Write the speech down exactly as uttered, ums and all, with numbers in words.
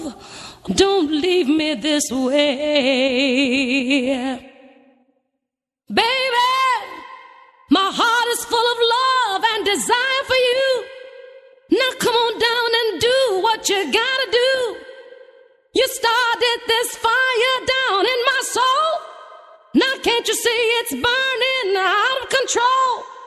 Don't leave me this way. Baby, my heart is full of love and desire for you. Now come on down and do what you gotta do. You started this fire down in my soul. Now can't you see it's burning out of control?